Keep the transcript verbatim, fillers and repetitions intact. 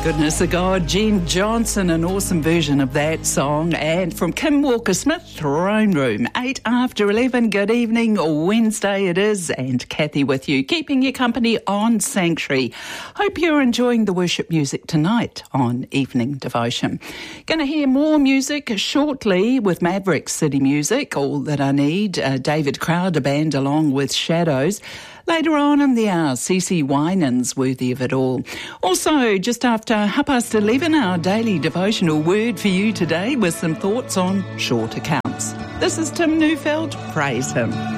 Goodness of God, Jen Johnson, an awesome version of that song. And from Kim Walker-Smith, Throne Room, eight after eleven. Good evening, Wednesday it is, and Kathy with you, keeping you company on Sanctuary. Hope you're enjoying the worship music tonight on Evening Devotion. Going to hear more music shortly with Maverick City Music, All That I Need, uh, David Crowder Band along with Shadows. Later on in the hour, C C Winans, Worthy of It All. Also, just after half past eleven, our daily devotional word for you today with some thoughts on short accounts. This is Tim Neufeld. Praise Him.